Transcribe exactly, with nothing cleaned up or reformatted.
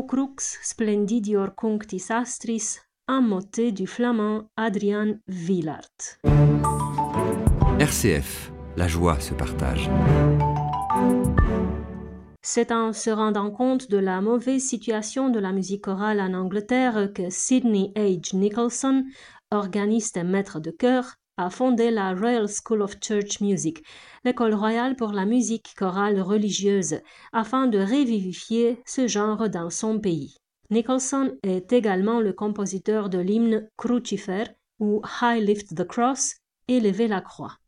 Crux splendidior cunctis astris, un motet du flamand Adrian Willaert. R C F, la joie se partage. C'est en se rendant compte de la mauvaise situation de la musique chorale en Angleterre que Sidney H. Nicholson, organiste et maître de chœur, a fondé la Royal School of Church Music, l'école royale pour la musique chorale religieuse, afin de revivifier ce genre dans son pays. Nicholson est également le compositeur de l'hymne Crucifer ou High Lift the Cross, Élever la croix.